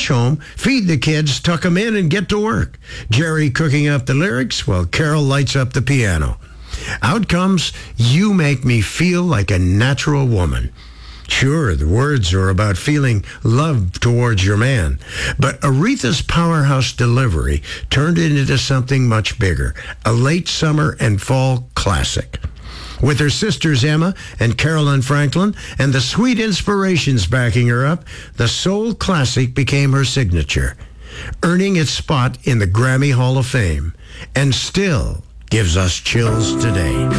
rush home, feed the kids, tuck them in, and get to work. Jerry cooking up the lyrics while Carol lights up the piano. Out comes You Make Me Feel Like a Natural Woman. Sure, the words are about feeling love towards your man, but Aretha's powerhouse delivery turned it into something much bigger, a late summer and fall classic. With her sisters Emma and Carolyn Franklin and the sweet inspirations backing her up, the soul classic became her signature, earning its spot in the Grammy Hall of Fame, and still gives us chills today.